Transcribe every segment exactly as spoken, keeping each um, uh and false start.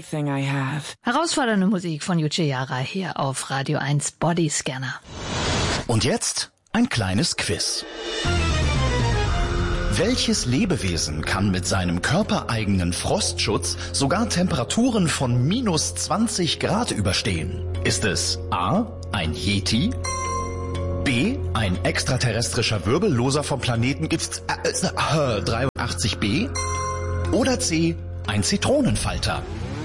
everything I have. Herausfordernde Musik von Yuji Yara hier auf Radio eins Bodyscanner. Und jetzt ein kleines Quiz. Welches Lebewesen kann mit seinem körpereigenen Frostschutz sogar Temperaturen von minus zwanzig Grad überstehen? Ist es A, ein Yeti, B, ein extraterrestrischer Wirbelloser vom Planeten äh, äh, dreiundachtzig b oder C, ein Zitronenfalter?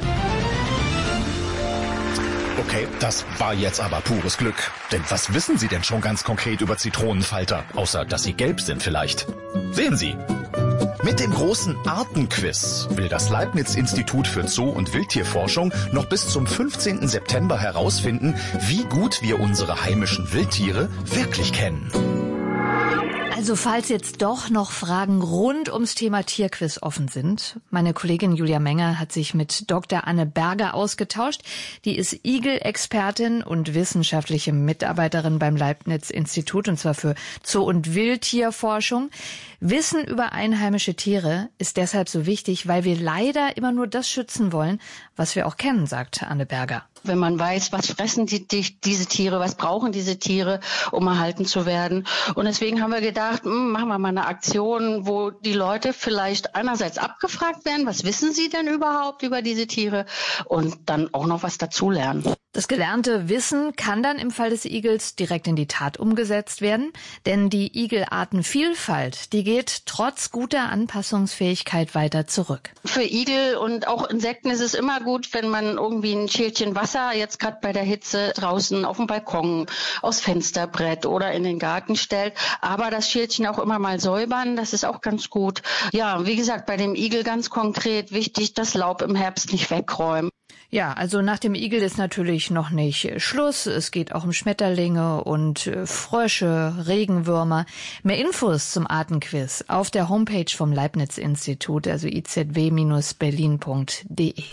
Okay, das war jetzt aber pures Glück. Denn was wissen Sie denn schon ganz konkret über Zitronenfalter? Außer, dass sie gelb sind vielleicht. Sehen Sie! Mit dem großen Artenquiz will das Leibniz-Institut für Zoo- und Wildtierforschung noch bis zum fünfzehnten September herausfinden, wie gut wir unsere heimischen Wildtiere wirklich kennen. Also falls jetzt doch noch Fragen rund ums Thema Tierquiz offen sind, meine Kollegin Julia Menger hat sich mit Doktor Anne Berger ausgetauscht. Die ist Igel-Expertin und wissenschaftliche Mitarbeiterin beim Leibniz-Institut, und zwar für Zoo- und Wildtierforschung. Wissen über einheimische Tiere ist deshalb so wichtig, weil wir leider immer nur das schützen wollen, was wir auch kennen, sagt Anne Berger. Wenn man weiß, was fressen die, die, diese Tiere, was brauchen diese Tiere, um erhalten zu werden. Und deswegen haben wir gedacht, mh, machen wir mal eine Aktion, wo die Leute vielleicht einerseits abgefragt werden, was wissen sie denn überhaupt über diese Tiere, und dann auch noch was dazulernen. Das gelernte Wissen kann dann im Fall des Igels direkt in die Tat umgesetzt werden, denn die Igelartenvielfalt, die geht trotz guter Anpassungsfähigkeit weiter zurück. Für Igel und auch Insekten ist es immer gut, wenn man irgendwie ein Schälchen Wasser, jetzt gerade bei der Hitze, draußen auf dem Balkon, aufs Fensterbrett oder in den Garten stellt, aber das Schälchen auch immer mal säubern, das ist auch ganz gut. Ja, wie gesagt, bei dem Igel ganz konkret wichtig, das Laub im Herbst nicht wegräumen. Ja, also nach dem Igel ist natürlich noch nicht Schluss. Es geht auch um Schmetterlinge und Frösche, Regenwürmer. Mehr Infos zum Artenquiz auf der Homepage vom Leibniz-Institut, also i z w Bindestrich berlin Punkt d e.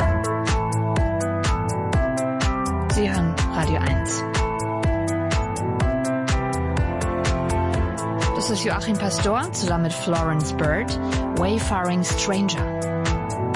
Sie hören Radio eins. Das ist Joachim Pastor zusammen mit Florence Bird, Wayfaring Stranger.